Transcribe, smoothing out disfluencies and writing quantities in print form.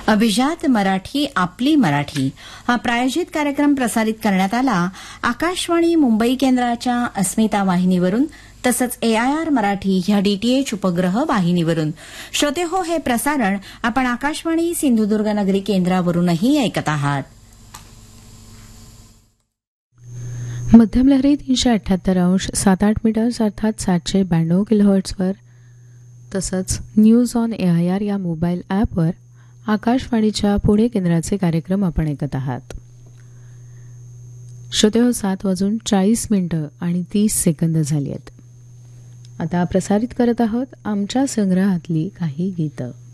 अभिजात मराठी आपली मराठी हा प्रायोजित कार्यक्रम प्रसारित करण्यात आला आकाशवाणी मुंबई केंद्राच्या अस्मिता वाहिनीवरून तसंच AIR मराठी ह्या DTH उपग्रह वाहिनीवरून. श्रोते हो, हे प्रसारण आपण आकाशवाणी सिंधुदुर्गनगरी केंद्रावरूनही ऐकत आहात. मध्यम लहरी 378.7 मीटर्स अर्थात 792 किलोहर्ट्झवर तसंच न्यूज ऑन AIR या मोबाईल ॲपवर आकाशवाणीच्या पुणे केंद्राचे कार्यक्रम आपण ऐकत आहात. श्रोते हो, 7:40 आणि 30 सेकंद झाली आहेत. आता प्रसारित करत आहोत आमच्या संग्रहातली काही गीतं.